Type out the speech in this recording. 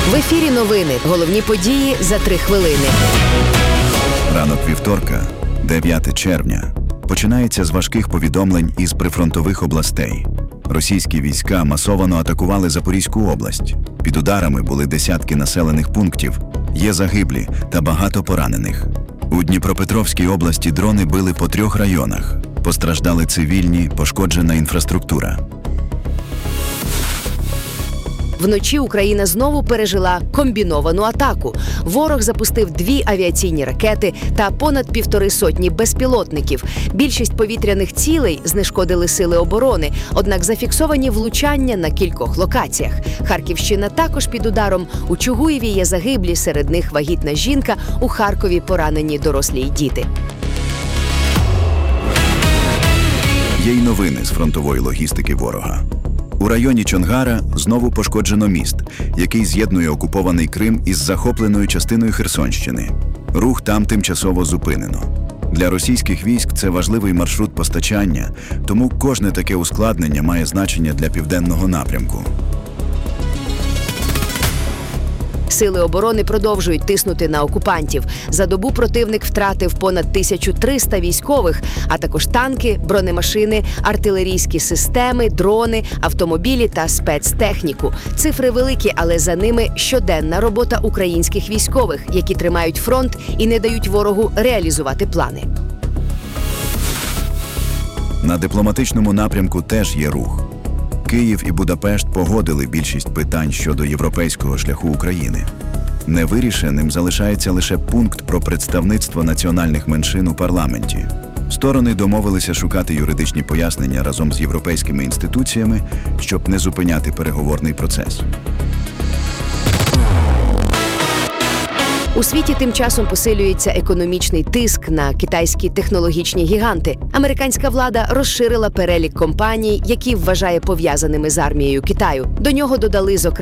В ефірі новини. Головні події за 3 хвилини. Ранок вівторка, 9 червня. Починається з важких повідомлень із прифронтових областей. Російські війська масово атакували Запорізьку область. Під ударами були десятки населених пунктів, є загиблі та багато поранених. У Дніпропетровській області дрони били по 3 районах. Постраждали цивільні, пошкоджена інфраструктура. Вночі Україна знову пережила комбіновану атаку. Ворог запустив 2 авіаційні ракети та понад 150 безпілотників. Більшість повітряних цілей знешкодили сили оборони, однак зафіксовані влучання на кількох локаціях. Харківщина також під ударом. У Чугуєві є загиблі, серед них вагітна жінка, у Харкові поранені дорослі й діти. Є й новини з фронтової логістики ворога. У районі Чонгара знову пошкоджено міст, який з'єднує окупований Крим із захопленою частиною Херсонщини. Рух там тимчасово зупинено. Для російських військ це важливий маршрут постачання, тому кожне таке ускладнення має значення для південного напрямку. Сили оборони продовжують тиснути на окупантів. За добу противник втратив понад 1300 військових, а також танки, бронемашини, артилерійські системи, дрони, автомобілі та спецтехніку. Цифри великі, але за ними щоденна робота українських військових, які тримають фронт і не дають ворогу реалізувати плани. На дипломатичному напрямку теж є рух. Київ і Будапешт погодили більшість питань щодо європейського шляху України. Невирішеним залишається лише пункт про представництво національних меншин у парламенті. Сторони домовилися шукати юридичні пояснення разом з європейськими інституціями, щоб не зупиняти переговорний процес. У світі тим часом посилюється економічний тиск на китайські технологічні гіганти. Американська влада розширила перелік компаній, які вважає пов'язаними з армією Китаю. До нього додали, зокрема,